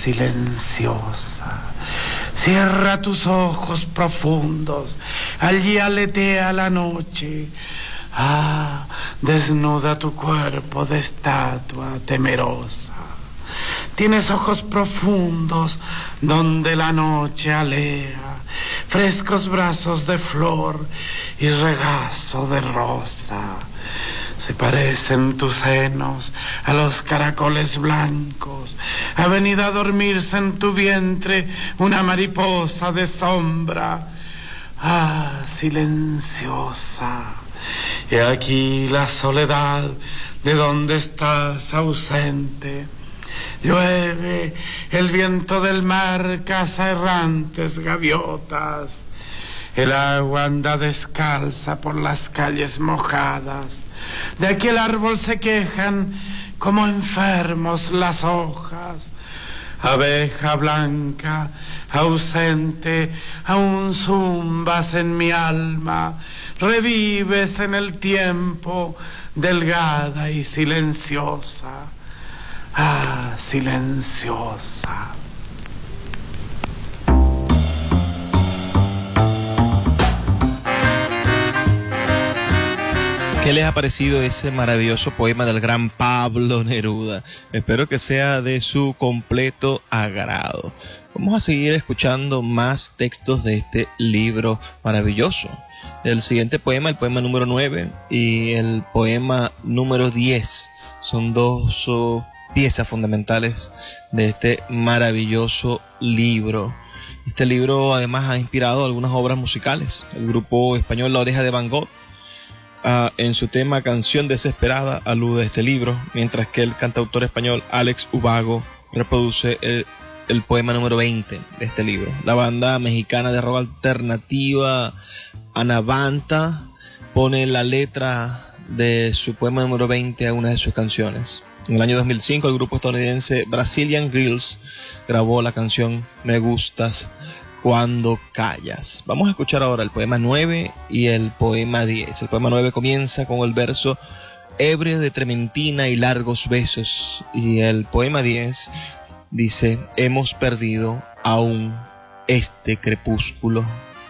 silenciosa, cierra tus ojos profundos, allí aletea la noche. Ah, desnuda tu cuerpo de estatua temerosa. Tienes ojos profundos donde la noche alea, frescos brazos de flor y regazo de rosa. Se parecen tus senos a los caracoles blancos. Ha venido a dormirse en tu vientre una mariposa de sombra. Ah, silenciosa. He aquí la soledad de donde estás ausente. Llueve, el viento del mar caza errantes gaviotas. El agua anda descalza por las calles mojadas. De aquel árbol se quejan como enfermos las hojas. Abeja blanca, ausente, aún zumbas en mi alma. Revives en el tiempo, delgada y silenciosa. Ah, silenciosa. ¿Qué les ha parecido ese maravilloso poema del gran Pablo Neruda? Espero que sea de su completo agrado. Vamos a seguir escuchando más textos de este libro maravilloso. El siguiente poema, el poema número 9 y el poema número 10, son dos piezas fundamentales de este maravilloso libro. Este libro además ha inspirado algunas obras musicales. El grupo español La Oreja de Van Gogh, en su tema Canción Desesperada, alude a este libro, mientras que el cantautor español Alex Ubago reproduce el poema número 20 de este libro. La banda mexicana de rock alternativa Anavanta pone la letra de su poema número 20 a una de sus canciones. En el año 2005 el grupo estadounidense Brazilian Grills grabó la canción Me Gustas Cuando Callas. Vamos a escuchar ahora el poema 9 y el poema 10. El poema 9 comienza con el verso ebrio de trementina y largos besos, y el poema 10 dice: hemos perdido aún este crepúsculo.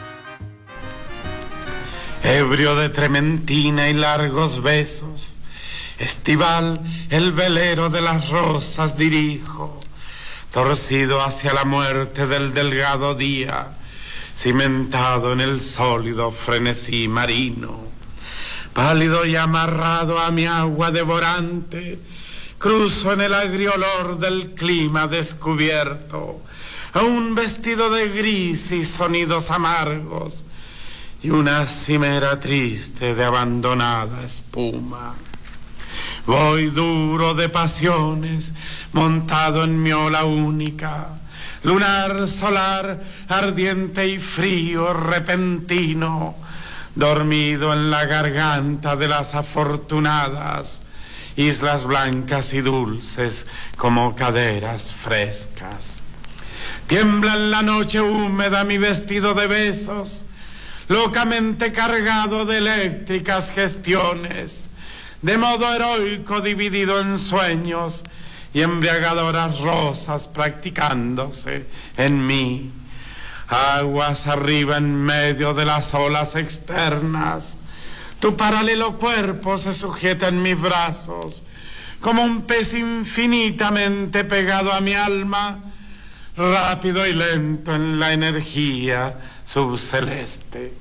Ebrio de trementina y largos besos, estival el velero de las rosas dirijo, torcido hacia la muerte del delgado día, cimentado en el sólido frenesí marino. Pálido y amarrado a mi agua devorante, cruzo en el agrio olor del clima descubierto, aún vestido de gris y sonidos amargos, y una cimera triste de abandonada espuma. Voy duro de pasiones, montado en mi ola única, lunar, solar, ardiente y frío, repentino, dormido en la garganta de las afortunadas, islas blancas y dulces como caderas frescas. Tiembla en la noche húmeda mi vestido de besos, locamente cargado de eléctricas gestiones, de modo heroico dividido en sueños y embriagadoras rosas practicándose en mí. Aguas arriba en medio de las olas externas, tu paralelo cuerpo se sujeta en mis brazos, como un pez infinitamente pegado a mi alma, rápido y lento en la energía subceleste.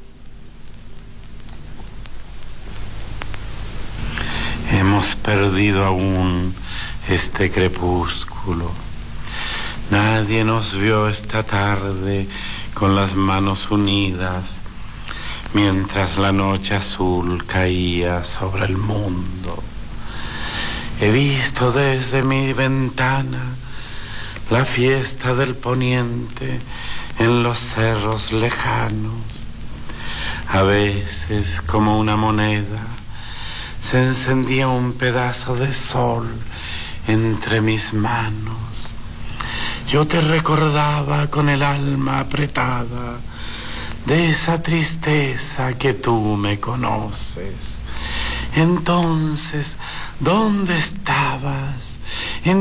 Hemos perdido aún este crepúsculo. Nadie nos vio esta tarde con las manos unidas, mientras la noche azul caía sobre el mundo. He visto desde mi ventana la fiesta del poniente en los cerros lejanos. A veces, como una moneda, se encendía un pedazo de sol entre mis manos. Yo te recordaba con el alma apretada de esa tristeza que tú me conoces. Entonces, ¿dónde estabas?